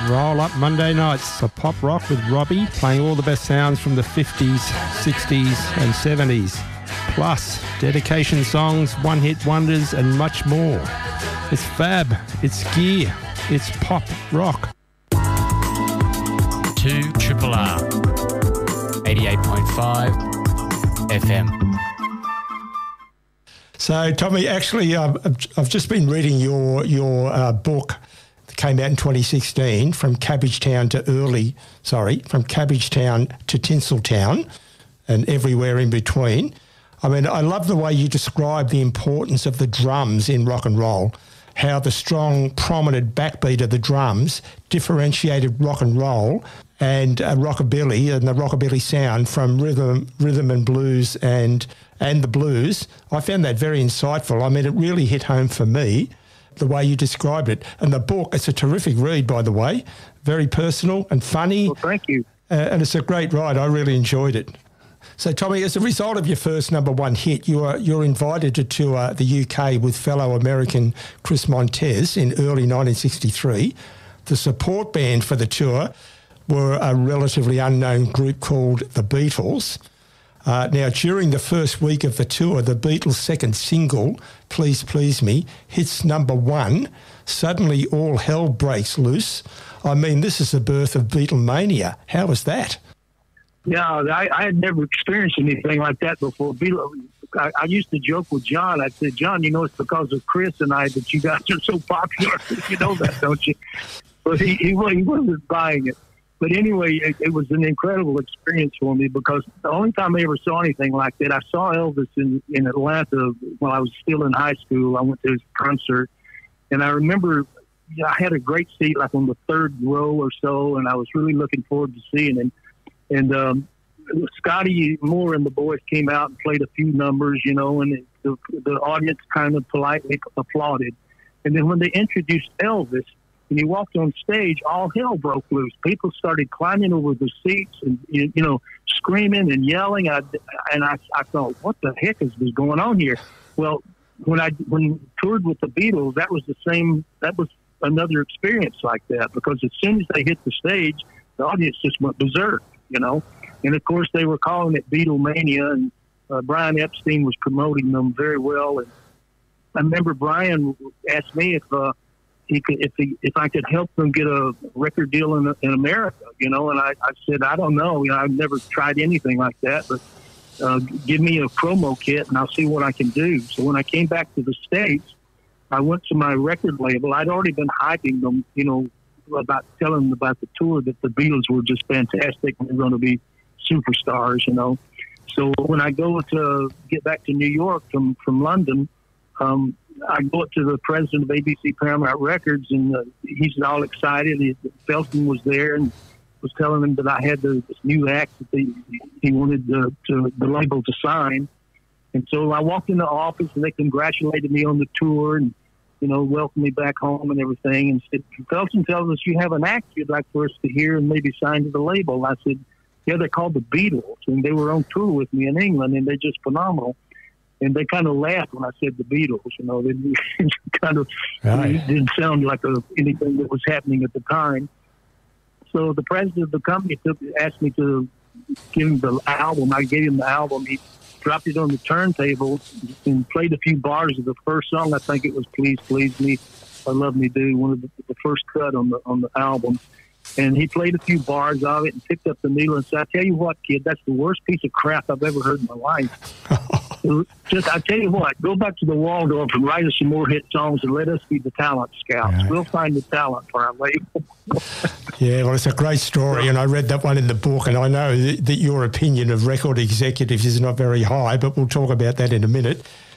Roll Up Monday nights, a pop rock with Robbie, playing all the best sounds from the 50s, 60s and 70s. Plus, dedication songs, one-hit wonders and much more. It's fab, it's gear, it's pop rock. 2 Triple R, 88.5 FM. So, Tommy, actually, I've just been reading your book that came out in 2016, from Cabbagetown to Tinseltown and everywhere in between. I mean, I love the way you describe the importance of the drums in rock and roll, how the strong, prominent backbeat of the drums differentiated rock and roll and rockabilly and the rockabilly sound from rhythm and blues and the blues. I found that very insightful. I mean, it really hit home for me, the way you described it. And the book, it's a terrific read, by the way, very personal and funny. Well, thank you. And it's a great ride. I really enjoyed it. So, Tommy, as a result of your first number one hit, you're invited to tour the UK with fellow American Chris Montez in early 1963. The support band for the tour were a relatively unknown group called the Beatles. Now, during the first week of the tour, the Beatles' second single, Please Please Me, hits number one. Suddenly all hell breaks loose. I mean, this is the birth of Beatlemania. How was that? Yeah, I had never experienced anything like that before. I used to joke with John. I said, John, you know, it's because of Chris and I that you guys are so popular. You know that, don't you? But he wasn't buying it. But anyway, it was an incredible experience for me, because the only time I ever saw anything like that, I saw Elvis in Atlanta while I was still in high school. I went to his concert, and I remember I had a great seat, like on the third row or so, and I was really looking forward to seeing him. And Scotty Moore and the boys came out and played a few numbers, you know, and the audience kind of politely applauded. And then when they introduced Elvis, and he walked on stage, all hell broke loose. People started climbing over the seats and, you know, screaming and yelling. I thought, what the heck is going on here? Well, when I toured with the Beatles, that was another experience like that, because as soon as they hit the stage, the audience just went berserk, you know. And, of course, they were calling it Beatlemania, and Brian Epstein was promoting them very well. And I remember Brian asked me if I could help them get a record deal in America, you know, and I said, I don't know. You know, I've never tried anything like that, but give me a promo kit and I'll see what I can do. So when I came back to the States, I went to my record label. I'd already been hyping them, you know, about telling them about the tour, that the Beatles were just fantastic and they're going to be superstars, you know. So when I go to get back to New York from London, I go up to the president of ABC Paramount Records, and he's all excited. Felton was there and was telling him that I had this new act that he wanted the label to sign. And so I walked in the office, and they congratulated me on the tour and, you know, welcomed me back home and everything, and said, Felton tells us you have an act you'd like for us to hear and maybe sign to the label. And I said, yeah, they're called the Beatles, and they were on tour with me in England, and they're just phenomenal. And they kind of laughed when I said the Beatles, you know. They kind of didn't sound like anything that was happening at the time. So the president of the company asked me to give him the album. I gave him the album. He dropped it on the turntable and played a few bars of the first song. I think it was Please Please Me, or Love Me Do, one of the first cut on the album. And he played a few bars of it and picked up the needle and said, I tell you what, kid, that's the worst piece of crap I've ever heard in my life. I tell you what, go back to the Waldorf and write us some more hit songs and let us be the talent scouts. Right. We'll find the talent for our label. Yeah, well, it's a great story, and I read that one in the book, and I know that your opinion of record executives is not very high, but we'll talk about that in a minute.